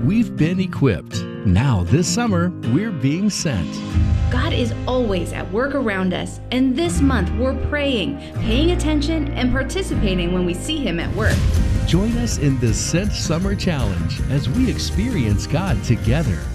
we've been equipped. Now this summer, we're being sent. God is always at work around us, and this month we're praying, paying attention, and participating when we see Him at work. Join us in this Sent Summer Challenge as we experience God together.